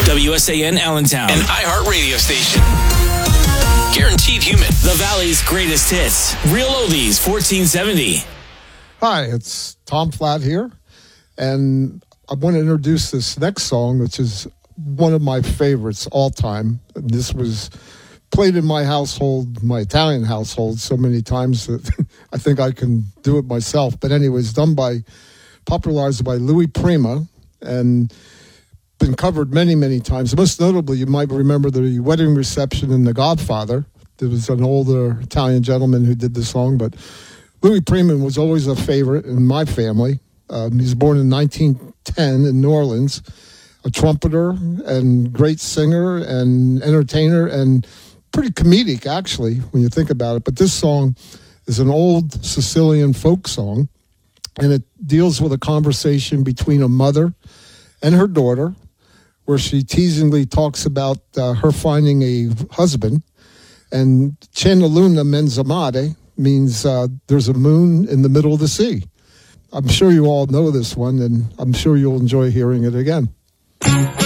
WSAN Allentown, an iHeart radio station. Guaranteed human. The Valley's greatest hits. Real Oldies 1470. Hi, it's Tom Flatt here, and I want to introduce this next song, which is one of my favorites all time. This was played in my household, my Italian household, so many times that I think I can do it myself. But anyways, popularized by Louis Prima, and been covered many, many times. Most notably, you might remember the wedding reception in The Godfather. There was an older Italian gentleman who did the song, but Louis Prima was always a favorite in my family. He was born in 1910 in New Orleans, a trumpeter and great singer and entertainer and pretty comedic, actually, when you think about it. But this song is an old Sicilian folk song, and it deals with a conversation between a mother and her daughter, where she teasingly talks about her finding a husband. And C'è una luna mezzo mare means there's a moon in the middle of the sea. I'm sure you all know this one, and I'm sure you'll enjoy hearing it again.